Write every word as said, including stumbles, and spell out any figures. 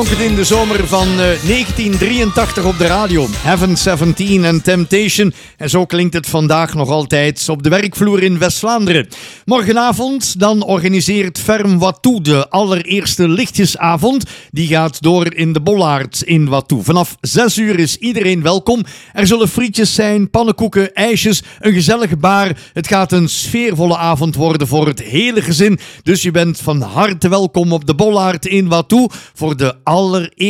In de zomer van uh, negentien drieëntachtig op de radio. Heaven zeventien en Temptation. En zo klinkt het vandaag nog altijd op de werkvloer in West-Vlaanderen. Morgenavond dan organiseert Ferm Watou de allereerste lichtjesavond. Die gaat door in de Bollaard in Watou. Vanaf zes uur is iedereen welkom. Er zullen frietjes zijn, pannenkoeken, ijsjes, een gezellige bar. Het gaat een sfeervolle avond worden voor het hele gezin. Dus je bent van harte welkom op de Bollaard in Watou voor de allereerste